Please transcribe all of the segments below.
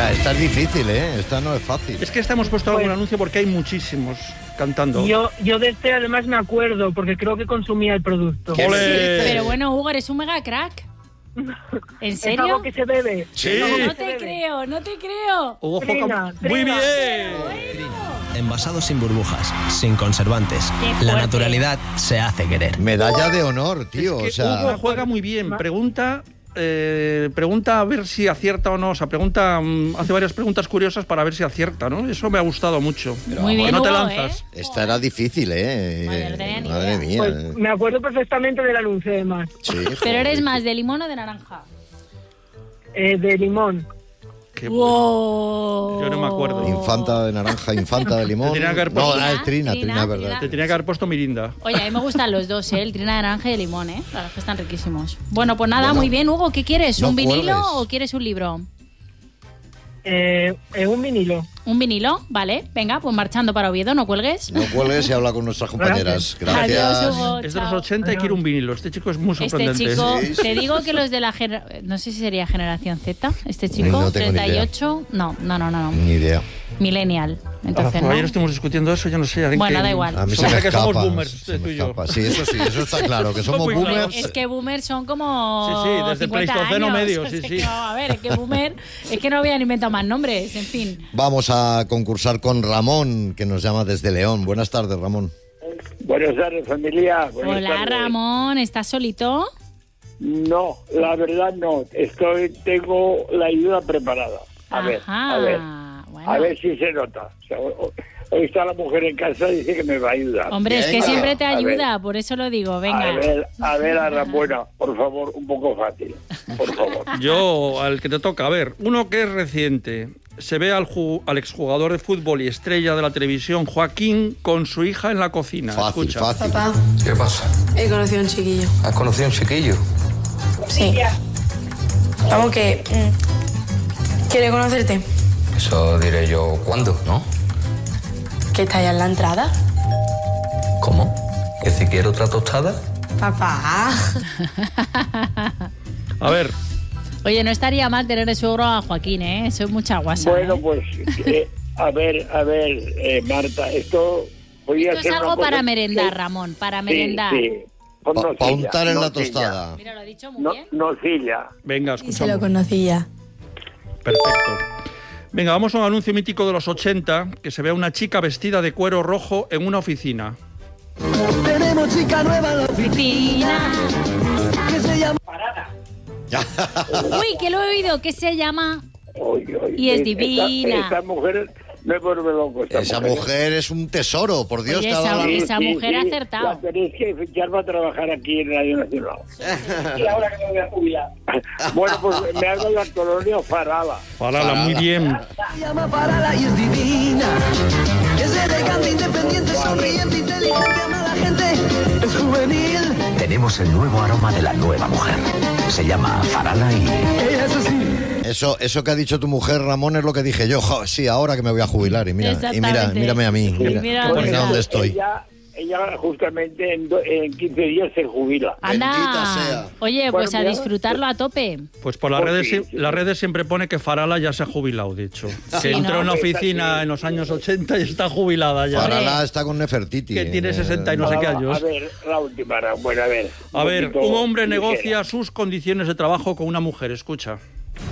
Esta es difícil, ¿eh? Esta no es fácil. Es que esta hemos puesto algún anuncio porque hay muchísimos cantando. Yo de este además me acuerdo, porque creo que consumía el producto. Pero bueno, Hugo, eres un mega crack. ¿En serio? ¿Es algo que se bebe? Sí. No te creo. Hugo Foca. Muy bien. Envasados sin burbujas, sin conservantes. La naturalidad se hace querer. Medalla de honor, tío. Es que Hugo juega muy bien. Pregunta a ver si acierta o no. O sea, hace varias preguntas curiosas para ver si acierta, ¿no? Eso me ha gustado mucho. Muy bien, que no te Hugo, lanzas. Esta era difícil, Madre mía. Pues me acuerdo perfectamente del anuncio, además. Sí, Pero eres más de limón o de naranja. De limón. Wow. Yo no me acuerdo. Infanta de naranja, infanta de limón. Te tenía que haber puesto... No, Trina, verdad. Te tenía que haber puesto Mirinda. Oye, a mí me gustan los dos, el trina de naranja y el limón, La verdad es que están riquísimos. Bueno, pues nada, muy bien, Hugo, ¿qué quieres? ¿Un vinilo o quieres un libro? Un vinilo. ¿Un vinilo? Vale, venga, pues marchando para Oviedo, no cuelgues. No cuelgues y habla con nuestras compañeras. Gracias. Adiós, Hugo, Es de los chao. 80 y quiere un vinilo. Este chico es muy sorprendente. Este chico, Sí. te digo que los de la no sé si sería generación Z, este chico, No tengo ni 38, no. Ni idea. Millennial, entonces no. Ayer estuvimos discutiendo eso, yo no sé. Bueno, da igual. A mí O se sea, me que escapa. somos boomers, se me tú y yo. escapa. Sí, eso está claro, que somos Muy claro. boomers. Es que boomers son como Sí, desde el 50 Pleistoceno años. medio, O sea, sí. que no, a ver, es que boomer, es que no habían inventado más nombres, en fin. Vamos a concursar con Ramón, que nos llama desde León. Buenas tardes, Ramón. Buenas tardes, familia. Hola, Ramón, ¿estás solito? No, la verdad no. Tengo la ayuda preparada. A ver. Bueno. A ver si se nota. O sea, hoy está la mujer en casa y dice que me va a ayudar. Hombre, es que Venga. siempre te A ayuda, ver. por eso lo digo, venga. A ver, Ramona, por favor, un poco fácil. Por favor. Yo, al que te toca, a ver, uno que es reciente. Se ve al exjugador de fútbol y estrella de la televisión, Joaquín, con su hija en la cocina. Fácil, Escucha. fácil. Papá, ¿Qué pasa? he conocido a un chiquillo. ¿Has conocido a un chiquillo? Sí. Vamos que... quiere conocerte. Eso diré yo cuándo, ¿no? ¿Que está allá en la entrada? ¿Cómo? ¿Que si quiero otra tostada? Papá. A ver, Oye, no estaría mal tener de suegro a Joaquín, ¿eh? Eso es mucha guasa. Bueno, ¿eh? pues, a ver, Marta, esto... Esto es algo para merendar, Ramón, para merendar. Sí. Con Pa nocilla, untar en la nocilla. tostada. Mira, lo ha dicho muy bien. Nocilla. venga, Y se lo escuchamos. conocía. Perfecto. Venga, vamos a un anuncio mítico de los 80, que se ve a una chica vestida de cuero rojo en una oficina. Tenemos chica nueva en la Oficina. que se llama Uy, que lo he oído, que se llama... Oye, Y es divina. Esta mujer me vuelve loco. Esa mujer es un tesoro, por Dios. Oye, te ha dado la- esa mujer ha acertado. La tenéis que fichar para trabajar aquí en Radio Nacional. Y ahora que me voy a jubilar. Bueno, pues me ha dado Antonio Farala. Farala, muy bien. se llama Parala y es divina. Es elegante, independiente, sonriente, inteligente, ama a la gente. Es juvenil. Tenemos el nuevo aroma de la nueva mujer. Se llama Farala y... Ella es así. Eso que ha dicho tu mujer, Ramón, es lo que dije yo. Jo, sí, ahora que me voy a jubilar. Y Exactamente. mírame a mí. Mira Mira dónde dónde está. estoy. Ella justamente en 15 días se jubila. Anda. Bendita sea. Oye, pues Bueno, a mira, disfrutarlo a tope. Pues por las Pues redes, sí, sí. las redes siempre pone que Farala ya se ha jubilado, de hecho. Que entró ¿no? en la oficina en los años 80 y está jubilada ya. Farala está con Nefertiti. Que tiene 60 y no sé qué años. A ver, la última. Bueno, a ver. A ver, poquito un hombre ligera. negocia sus condiciones de trabajo con una mujer, escucha.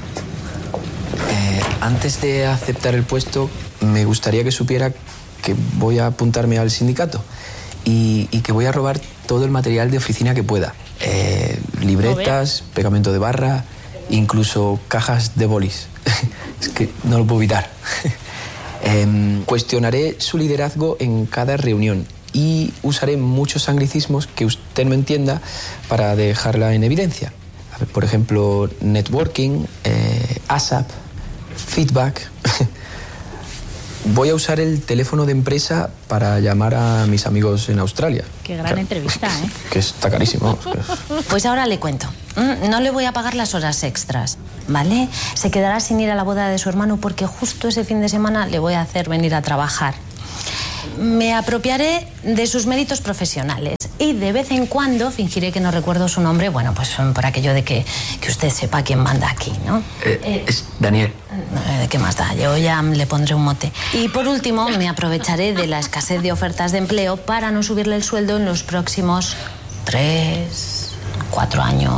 Antes de aceptar el puesto, me gustaría que supiera que voy a apuntarme al sindicato y que voy a robar todo el material de oficina que pueda. Libretas, pegamento de barra, incluso cajas de bolis. Es que no lo puedo evitar. Cuestionaré su liderazgo en cada reunión y usaré muchos anglicismos que usted no entienda para dejarla en evidencia. A ver, por ejemplo, networking, ASAP, feedback. Voy a usar el teléfono de empresa para llamar a mis amigos en Australia. Qué gran entrevista, ¿eh? Que está carísimo. Pues ahora le cuento. No le voy a pagar las horas extras, ¿vale? Se quedará sin ir a la boda de su hermano porque justo ese fin de semana le voy a hacer venir a trabajar. Me apropiaré de sus méritos profesionales y de vez en cuando fingiré que no recuerdo su nombre, bueno, pues por aquello de que usted sepa quién manda aquí, ¿no? Es Daniel. ¿qué más da? Yo ya le pondré un mote. Y por último, me aprovecharé de la escasez de ofertas de empleo para no subirle el sueldo en los próximos 3, 4 años,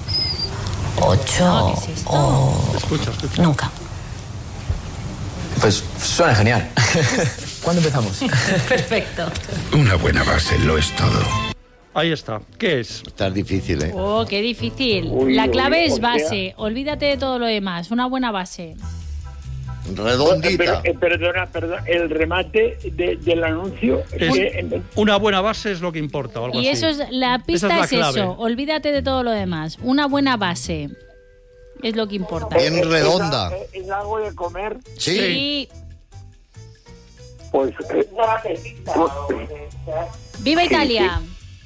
8 o... Escucha. Nunca. Pues suena genial. ¿Cuándo empezamos? Perfecto. Una buena base lo es todo. Ahí está. ¿Qué es? Está difícil, ¿eh? Oh, qué difícil. Uy, La clave es o sea- base. Olvídate de todo lo demás. Una buena base. Redondita. Perdona, el remate del anuncio es que... Una buena base es lo que importa o algo Y así. eso es la pista, Esa es es la clave. eso. Olvídate de todo lo demás. Una buena base es lo que importa. Bien redonda. ¿Es algo de comer? Sí. Pues... ¡Viva Italia!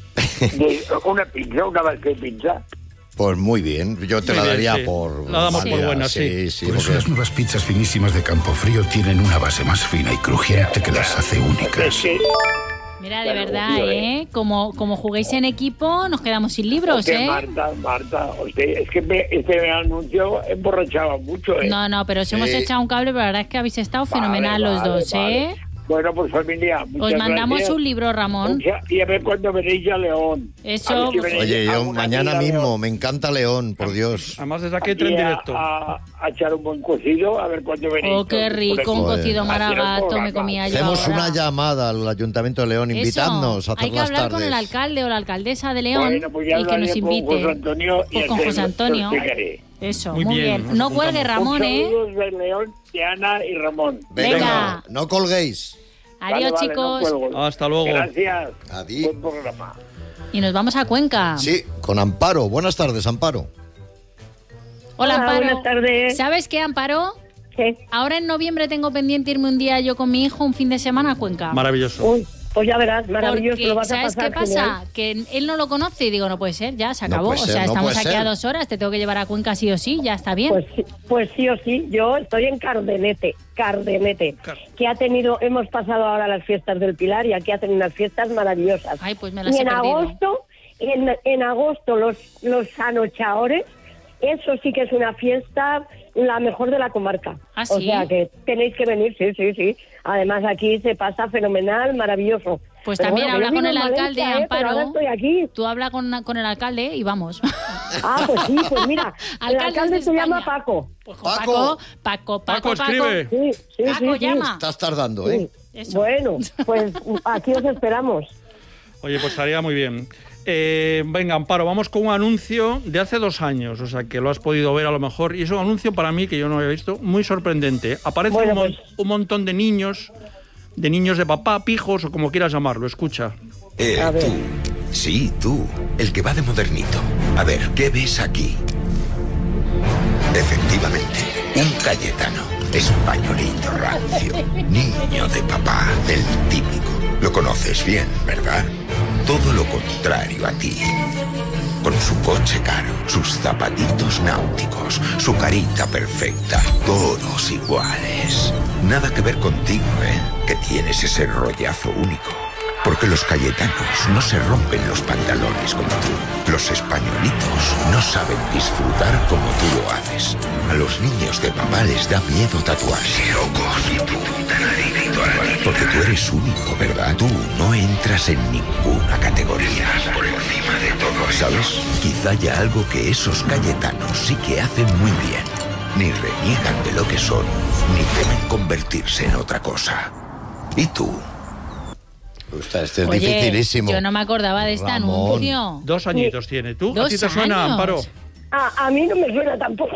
Una pizza, una base de pizza. Pues muy bien, yo te Muy la bien, daría sí. por... La damos por válida, buena, sí. sí. Por eso porque- las nuevas pizzas finísimas de Campofrío tienen una base más fina y crujiente que las hace únicas. Mira, de verdad, ¿eh? Como juguéis en equipo, nos quedamos sin libros, Porque ¿eh? Marta, usted, es que este anuncio emborrachaba mucho, ¿eh? No, pero os hemos echado un cable, pero la verdad es que habéis estado fenomenal los dos, ¿eh? Bueno, pues familia, muchas Os mandamos gracias. un libro, Ramón. Y a ver cuándo venéis a León. Eso. A ver si venís Oye, yo alguna mañana amiga mismo, León. me encanta León, por Dios. Además, desde aquí Aquí tren directo. a echar un buen cocido, a ver cuándo venís. Oh, qué rico, un Joder. cocido maragato, Hacer un me comía yo Hacemos ahora. una llamada al Ayuntamiento de León, Eso, invitadnos a hacer hay que las hablar con tardes. el alcalde o la alcaldesa de León Bueno, pues ya y que nos hablaré con invite. José Antonio y Pues con te- José te Antonio. explicaré. Eso, Muy muy bien, bien. nos No apuntamos. cuelgue, Ramón, ¿eh? Saludos de León, de Ana y Ramón. Venga. No colguéis. Adiós, Vale, chicos. no cuelgo. Hasta luego. Gracias. Adiós. Buen programa. Y nos vamos a Cuenca. Sí, con Amparo. Buenas tardes, Amparo. Hola, Amparo. buenas tardes. ¿Sabes qué, Amparo? ¿Qué? Ahora en noviembre tengo pendiente irme un día yo con mi hijo, un fin de semana a Cuenca. Maravilloso. Uy, pues ya verás, maravilloso, Porque, lo vas a ¿sabes pasar qué pasa? genial. Que él no lo conoce y digo, no puede ser, ya se No acabó. puede O ser, sea, no estamos puede aquí a ser. 2 horas, te tengo que llevar a Cuenca sí o sí, ya está bien. Pues sí o sí, yo estoy en Cardenete, que hemos pasado ahora las fiestas del Pilar y aquí hacen unas fiestas maravillosas. Ay, pues me las Y he en perdido. agosto, en agosto los anochaores, eso sí que es una fiesta la mejor de la comarca. ¿Ah, O sí? sea que tenéis que venir, sí. Además aquí se pasa fenomenal, maravilloso. Pues Pero también bueno, habla yo con vivo el en alcalde, Valencia, pero ahora Amparo. estoy aquí. Tú habla con el alcalde y vamos. Ah, pues sí, pues mira, el Alcaldes alcalde de se llama España. Paco. Pues Paco. Paco, escribe. Sí, Paco, llama. Estás tardando, ¿eh? Eso. Bueno, pues aquí os esperamos. Oye, pues estaría muy bien. Venga, Amparo, vamos con un anuncio de hace 2 años, o sea, que lo has podido ver a lo mejor, y es un anuncio para mí que yo no había visto, muy sorprendente. Aparece Bueno, pues. un montón de niños de papá, pijos o como quieras llamarlo, escucha. A ver. Tú. Sí, tú. El que va de modernito. A ver, ¿qué ves aquí? Efectivamente, un Cayetano. Españolito rancio. Niño de papá, el típico. Lo conoces bien, ¿verdad? Todo lo contrario a ti. Con su coche caro, sus zapatitos náuticos, su carita perfecta, todos iguales. Nada que ver contigo, ¿eh? Que tienes ese rollazo único. Porque los cayetanos no se rompen los pantalones como tú. Los españolitos no saben disfrutar como tú lo haces. A los niños de papá les da miedo tatuarse. Locos, porque tú eres único, ¿verdad? Tú no entras en ninguna categoría. Por encima de todo, ¿sabes? Quizá haya algo que esos cayetanos sí que hacen muy bien. Ni reniegan de lo que son, ni temen convertirse en otra cosa. ¿Y tú? Este es Oye, dificilísimo. yo no me acordaba de este Ramón. anuncio. 2 añitos tiene. ¿Tú? ¿A 2 ti te suena, años? Amparo? A mí no me suena tampoco.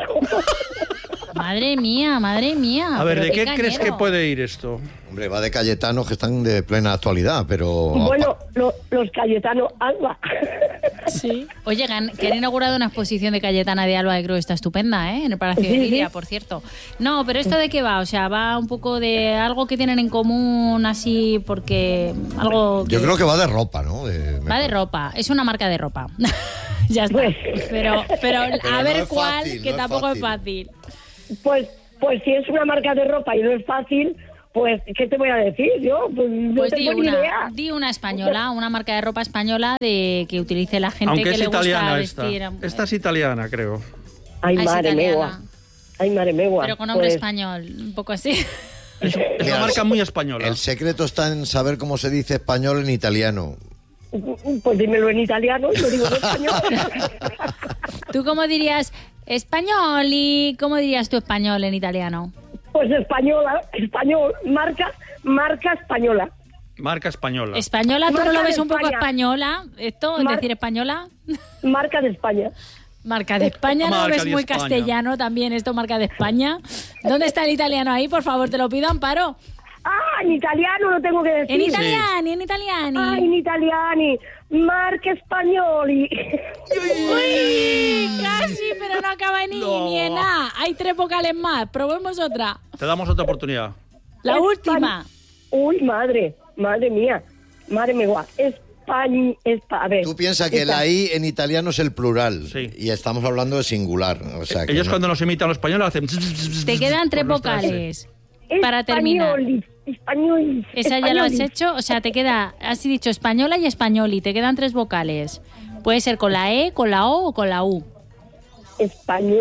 Madre mía. A ver, pero ¿de qué cañero. crees que puede ir esto? Hombre, va de Cayetanos que están de plena actualidad, pero... Bueno, los Cayetano Alba. Sí. Oye, que han inaugurado una exposición de Cayetana de Alba de Cruz, está estupenda, ¿eh? En el Palacio de Sí, Lidia, sí. por cierto. No, pero ¿esto de qué va? O sea, va un poco de algo que tienen en común, así, porque algo... Yo creo que va de ropa, ¿no? Va de ropa, es una marca de ropa. Ya está. Pero Pero a no ver es cuál, fácil, que no es tampoco es fácil. fácil. Pues si es una marca de ropa y no es fácil, pues ¿qué te voy a decir yo? Pues no Pues tengo ni idea. di una española, una marca de ropa española de que utilice la gente Aunque que es le gusta italiana vestir. esta. Esta es italiana, creo. Ay, Ah, es madre italiana. mía. Ay, madre megua. Pero con nombre Pues, español, un poco así. Es una marca muy española. El secreto está en saber cómo se dice español en italiano. Pues dímelo en italiano y lo digo en español. ¿Tú cómo dirías español y cómo dirías tú español en italiano? Pues español, marca española. Marca española. ¿Española? ¿Tú no Marca lo ves de un poco España. española? ¿Esto, decir española? Marca de España. Marca de España, ¿no lo Marca ves de muy España. castellano también esto, marca de España? ¿Dónde está el italiano ahí? Por favor, te lo pido, Amparo. Ah, en italiano lo tengo que decir. En italiani, en italiani. Ah, en italiani. Marca españoli. Uy, casi, pero no acaba ni en A. Hay 3 vocales más. Probemos otra. Te damos otra oportunidad. La última. Uy, madre mía. Madre mía. A ver. Tú piensas que la I en italiano es el plural. Sí. Y estamos hablando de singular. O sea, que Ellos no- cuando nos imitan los españoles hacen... Te quedan 3 por nuestra vocales para terminar. Español. Esa ya lo has hecho, o sea, te queda, has dicho española y españoli, te quedan 3 vocales. Puede ser con la E, con la O o con la U. Español.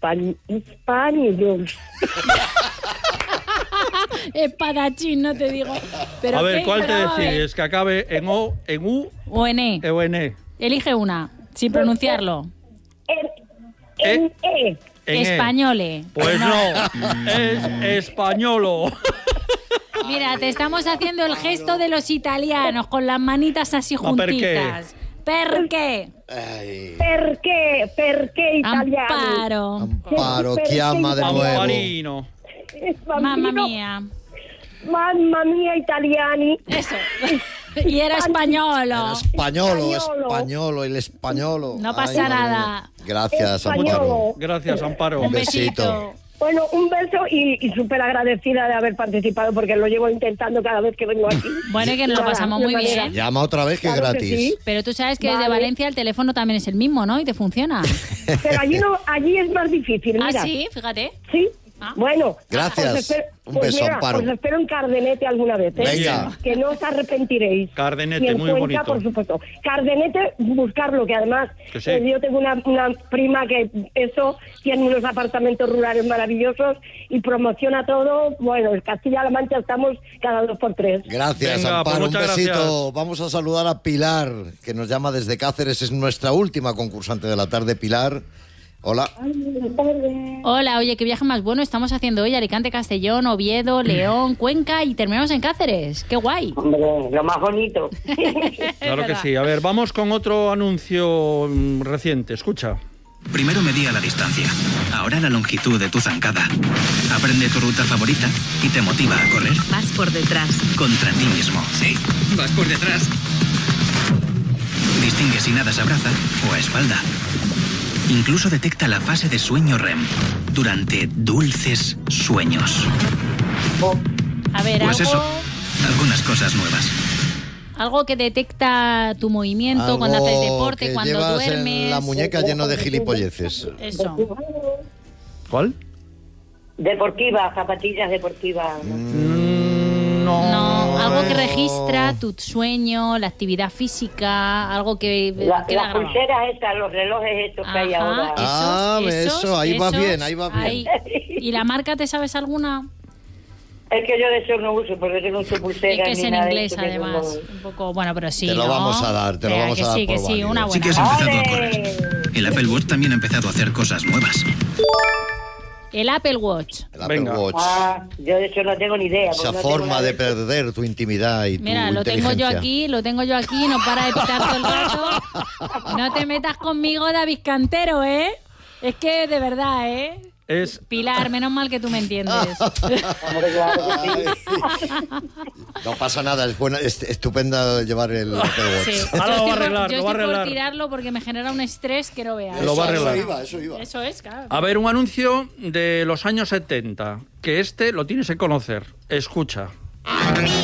Espadachín, no te digo. ¿Pero A ver, qué? ¿cuál te Pero, a ver. decides? ¿Que acabe en O, en U O en E. o en E? Elige una, sin pronunciarlo. En E. En E. Españole. Pues no, es españolo. Mira, te estamos haciendo el gesto de los italianos, con las manitas así Ma perché? juntitas. ¿Per qué? Perché italiano? Amparo, chiama de nuevo. Amparino. Mamma mía. Mamma mía, italiani. Eso. Y era españolo. Españolo, el españolo. No pasa nada. Gracias, Españolo. Amparo. Gracias, Amparo. Un besito. Bueno, un beso y súper agradecida de haber participado porque lo llevo intentando cada vez que vengo aquí. Bueno, y que nos lo Nada, pasamos de muy manera- bien. Llama otra vez que es Claro que gratis. sí. Pero tú sabes que desde Vale. Valencia el teléfono también es el mismo, ¿no? Y te funciona. Pero allí no, allí es más difícil, Ah, mira. sí, fíjate. Sí. Ah. Bueno. Gracias. Pues Un beso, mira, Amparo. Os espero en Cardenete alguna vez, ¿eh? Venga. Que no os arrepentiréis. Cardenete, Y en muy Cuenca, bonito. por supuesto. Cardenete, buscarlo, que además Que sí. yo tengo una prima que eso tiene unos apartamentos rurales maravillosos y promociona todo. Bueno, en Castilla-La Mancha estamos cada 2 por 3. Gracias, Venga, Amparo. pues Un muchas besito. gracias. Vamos a saludar a Pilar, que nos llama desde Cáceres. Es nuestra última concursante de la tarde, Pilar. Hola. Hola, oye, qué viaje más bueno estamos haciendo hoy. Alicante, Castellón, Oviedo, León, Cuenca y terminamos en Cáceres. ¡Qué guay! Hombre, lo más bonito. Claro que sí. A ver, vamos con otro anuncio reciente. Escucha. Primero medía la distancia, ahora la longitud de tu zancada. Aprende tu ruta favorita y te motiva a correr. Vas por detrás. Contra ti mismo. Sí, vas por detrás. Distingue si nadas a braza o a espalda. Incluso detecta la fase de sueño REM durante dulces sueños. A ver, Pues algo, eso, algunas cosas nuevas. algo que detecta tu movimiento Algo cuando haces deporte, que cuando llevas duermes. en la muñeca lleno de gilipolleces. Eso. ¿Cuál? Deportiva, zapatillas deportivas. No, algo que registra tu sueño, la actividad física, algo que Las queda grabado. pulseras estas, los relojes estos que hay Ajá, ahora. Eso, ahí va bien, ahí va bien. ahí. ¿Y la marca te sabes alguna? Es que yo de eso no uso, porque yo no uso pulseras Es que es ni en nada de inglés, eso, que además. no- Un poco, bueno, pero sí, Te lo ¿no? vamos a dar, te lo Venga, vamos que a dar sí, por que sí, válido. una Sí buena. que has empezado a correr. El Apple Watch también ha empezado a hacer cosas nuevas. El Apple Watch. El Apple Venga. Watch. Ah, yo de eso no tengo ni idea. Esa porque no tengo forma nada de perder tu intimidad y Mira, tu lo tengo yo inteligencia. aquí, no para de pitar todo el rato. No te metas conmigo, David Cantero, ¿eh? Es que, de verdad, ¿eh? Es Pilar, menos mal que tú me entiendes. No pasa nada, es buena, es estupenda llevar el Apple Watch. Sí. Ahora lo va a arreglar, yo lo va a estoy por arreglar. tirarlo porque me genera un estrés que no veas. Lo va a arreglar. Eso iba. Eso es, claro. A ver, un anuncio de los años 70, que lo tienes que conocer. Escucha.